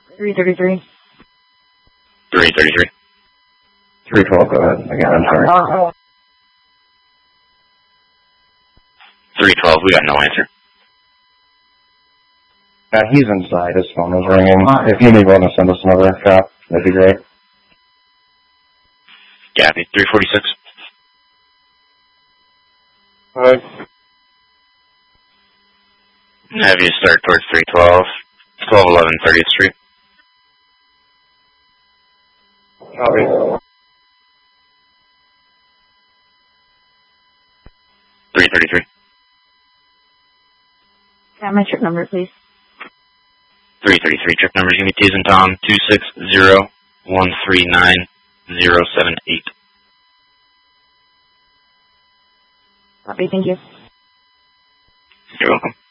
333. 333. 312, go ahead. Again, I'm sorry. 312, we got no answer. He's inside. His phone is ringing. If you need one to send us another cop, that'd be great. Gappy, 346. Alright. Have you start towards 312, 1211 30th Street. Copy. 333. Got my trip number, please. 333 trip numbers, give me T's and Tom, 260-139-078. Copy, thank you. You're welcome.